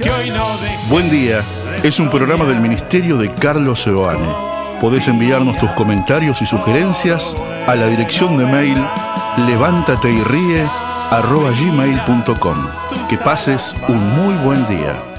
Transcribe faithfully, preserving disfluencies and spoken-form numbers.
Buen día es un programa del Ministerio de Carlos Seoane. Podés enviarnos tus comentarios y sugerencias a la dirección de mail levántateyríe arroba gmail punto com. Que pases un muy buen día.